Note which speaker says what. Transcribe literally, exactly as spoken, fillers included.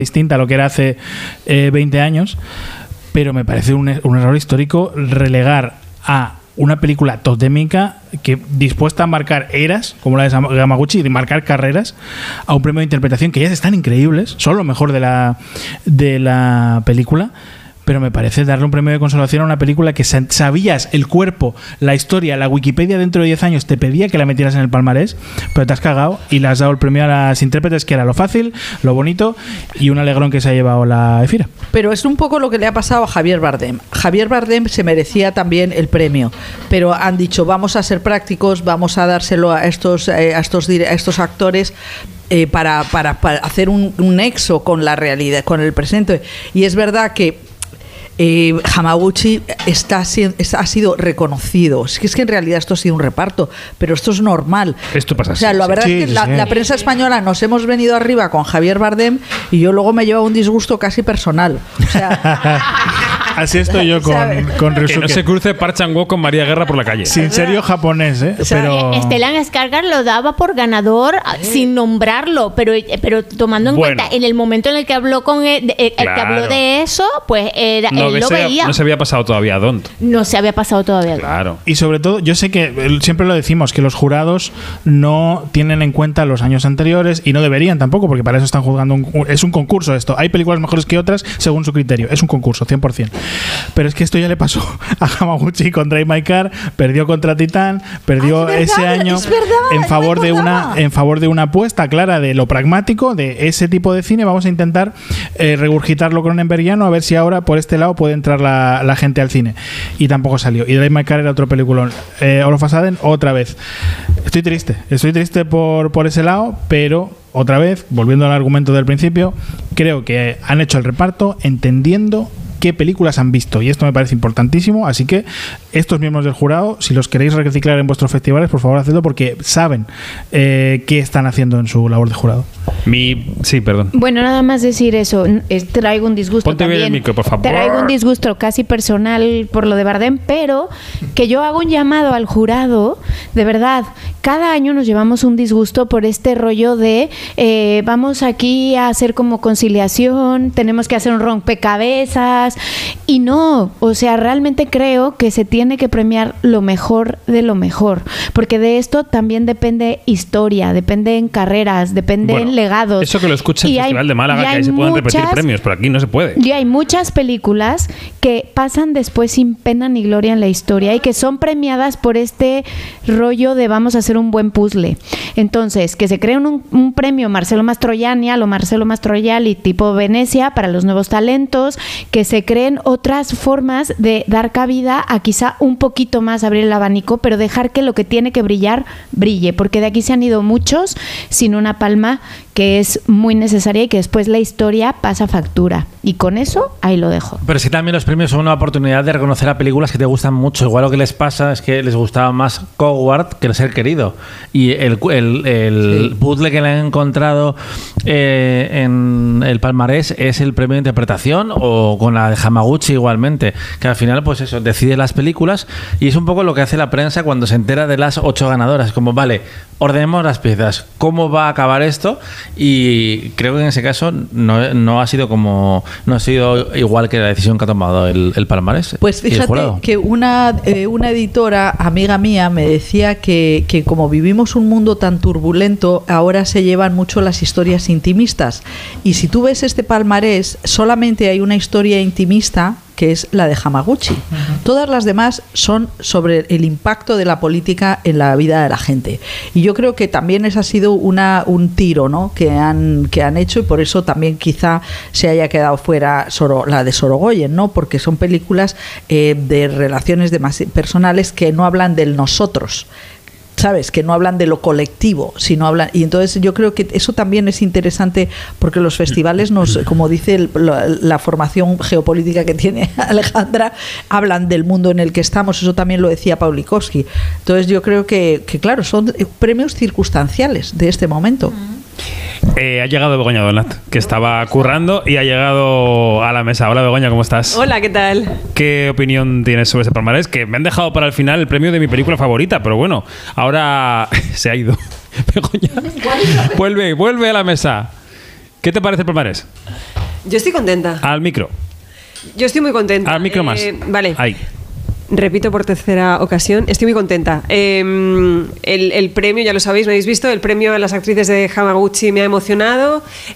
Speaker 1: distinta a lo que era hace eh, veinte años, pero me parece un, un error histórico relegar a una película totémica que dispuesta a marcar eras, como la de Hamaguchi, y de marcar carreras, a un premio de interpretación que ya están increíbles, son lo mejor de la, de la película. Pero me parece darle un premio de consolación a una película que sabías el cuerpo, la historia, la Wikipedia dentro de diez años te pedía que la metieras en el palmarés, pero te has cagado y le has dado el premio a las intérpretes, que era lo fácil, lo bonito y un alegrón que se ha llevado la Efira.
Speaker 2: Pero es un poco lo que le ha pasado a Javier Bardem. Javier Bardem se merecía también el premio, pero han dicho vamos a ser prácticos, vamos a dárselo a estos, eh, a estos, a estos actores. Eh, para, para, para hacer un, un nexo con la realidad, con el presente. Y es verdad que Eh, Hamaguchi está, está, ha sido reconocido. Es que, es que en realidad esto ha sido un reparto, pero esto es normal.
Speaker 3: Esto pasa así.
Speaker 2: O sea, la verdad
Speaker 1: sí,
Speaker 2: es que
Speaker 1: sí,
Speaker 2: la,
Speaker 1: sí.
Speaker 2: la prensa española nos hemos venido arriba con Javier Bardem y yo luego me lleva un disgusto casi personal. O sea,
Speaker 1: así estoy yo con, con Ryusuke.
Speaker 3: Que no se cruce Park Chan-wook con María Guerra por la calle.
Speaker 1: Sin serio japonés, ¿eh?
Speaker 2: O sea,
Speaker 1: pero...
Speaker 4: Stellan Skarsgård lo daba por ganador ¿Eh? sin nombrarlo, pero, pero tomando en
Speaker 3: Bueno.
Speaker 4: cuenta en el momento en el que habló con él, el
Speaker 3: Claro.
Speaker 4: que habló de eso, pues era,
Speaker 3: No,
Speaker 4: él lo
Speaker 3: se,
Speaker 4: veía.
Speaker 3: no se había pasado todavía a Don't.
Speaker 4: No se había pasado todavía.
Speaker 3: Claro.
Speaker 1: Y sobre todo, yo sé que eh, siempre lo decimos, que los jurados no tienen en cuenta los años anteriores y no deberían tampoco, porque para eso están juzgando. Un, es un concurso esto. Hay películas mejores que otras según su criterio. Es un concurso, cien por ciento. Pero es que esto ya le pasó a Hamaguchi con Drive My Car, perdió contra Titán, perdió
Speaker 2: Ay, es
Speaker 1: ese
Speaker 2: verdad,
Speaker 1: año
Speaker 2: es verdad,
Speaker 1: en
Speaker 2: no
Speaker 1: favor
Speaker 2: me
Speaker 1: de una
Speaker 2: acordaba.
Speaker 1: en favor de una apuesta clara de lo pragmático, de ese tipo de cine. Vamos a intentar eh, regurgitarlo cronenbergiano, a ver si ahora por este lado puede entrar la, la gente al cine. Y tampoco salió. Y Drive My Car era otro peliculón. Eh, All of a Sudden, otra vez. Estoy triste. Estoy triste por, por ese lado, pero otra vez, volviendo al argumento del principio, creo que han hecho el reparto entendiendo qué películas han visto, y esto me parece importantísimo. Así que estos miembros del jurado, si los queréis reciclar en vuestros festivales, por favor hacedlo, porque saben eh, qué están haciendo en su labor de jurado.
Speaker 3: Mi... Sí, perdón.
Speaker 4: Bueno, nada más decir eso. Es- Traigo un disgusto
Speaker 3: Ponte bien
Speaker 4: también.
Speaker 3: el micro, por favor.
Speaker 4: Traigo un disgusto casi personal por lo de Bardem, pero que yo hago un llamado al jurado. De verdad, cada año nos llevamos un disgusto por este rollo de eh, vamos aquí a hacer como conciliación, tenemos que hacer un rompecabezas. Y no, o sea, realmente creo que se tiene que premiar lo mejor de lo mejor, porque de esto también depende historia, depende en carreras, depende
Speaker 3: Bueno,
Speaker 4: en legados.
Speaker 3: Eso que lo escucha el
Speaker 4: Y hay-
Speaker 3: Festival de
Speaker 4: y
Speaker 3: Málaga, que
Speaker 4: hay
Speaker 3: ahí se pueden repetir
Speaker 4: muchas-
Speaker 3: premios, pero aquí no se puede.
Speaker 4: Y hay muchas películas que pasan después sin pena ni gloria en la historia y que son premiadas por este rollo de vamos a hacer un buen puzzle. Entonces, que se cree un, un premio Marcelo Mastroianni o Marcelo Mastroianni tipo Venecia para los nuevos talentos, que se creen otras formas de dar cabida a quizá un poquito más abrir el abanico, pero dejar que lo que tiene que brillar, brille, porque de aquí se han ido muchos sin una palma que es muy necesaria y que después la historia pasa factura. Y con eso, ahí lo dejo.
Speaker 5: Pero sí, también los premios son una oportunidad de reconocer a películas que te gustan mucho. Igual lo que les pasa es que les gustaba más Coward que El Ser Querido. Y el, el, el
Speaker 2: Sí.
Speaker 5: puzzle que le han encontrado eh, en el palmarés es el premio de interpretación, o con la de Hamaguchi igualmente. Que al final, pues eso, decide las películas. Y es un poco lo que hace la prensa cuando se entera de las ocho ganadoras. Como, vale, ordenemos las piezas. ¿Cómo va a acabar esto? Y creo que en ese caso no, no ha sido como no ha sido igual que la decisión que ha tomado el, el palmarés.
Speaker 2: Pues
Speaker 5: y el
Speaker 2: fíjate
Speaker 5: jurado.
Speaker 2: que una, eh, una editora, amiga mía, me decía que, que como vivimos un mundo tan turbulento, ahora se llevan mucho las historias intimistas. Y si tú ves este palmarés, solamente hay una historia intimista, que es la de Hamaguchi. Uh-huh. Todas las demás son sobre el impacto de la política en la vida de la gente. Y yo creo que también ese ha sido una, un tiro, ¿no?, que han, que han hecho, y por eso también quizá se haya quedado fuera Soro, la de Sorogoyen, ¿no?, porque son películas eh, de relaciones demasi- personales que no hablan del nosotros, ¿sabes? Que no hablan de lo colectivo, sino hablan... Y entonces yo creo que eso también es interesante, porque los festivales nos, como dice el, la, la formación geopolítica que tiene Alejandra, hablan del mundo en el que estamos. Eso también lo decía Pawlikowski. Entonces yo creo que, que claro, son premios circunstanciales de este momento.
Speaker 3: Eh, ha llegado Begoña Donat, que estaba currando y ha llegado a la mesa. Hola Begoña, ¿cómo estás?
Speaker 6: Hola, ¿qué tal?
Speaker 3: ¿Qué opinión tienes sobre ese palmarés? Que me han dejado para el final el premio de mi película favorita, pero bueno, ahora se ha ido. Begoña, vuelve, vuelve a la mesa. ¿Qué te parece el palmarés?
Speaker 6: Yo estoy contenta.
Speaker 3: Al micro.
Speaker 6: Yo estoy muy contenta.
Speaker 3: Al micro más.
Speaker 6: Eh, vale.
Speaker 3: Ahí.
Speaker 6: Repito por tercera ocasión, estoy muy contenta. Eh, el, el premio, ya lo sabéis, me habéis visto, el premio a las actrices de Hamaguchi me ha emocionado.